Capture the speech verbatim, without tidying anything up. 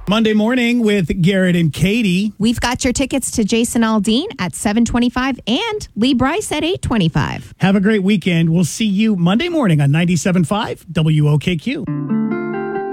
Monday morning with Garrett and Katie. We've got your tickets to Jason Aldean at seven twenty-five and Lee Bryce at eight twenty-five. Have a great weekend. We'll see you Monday morning on ninety-seven point five W O K Q.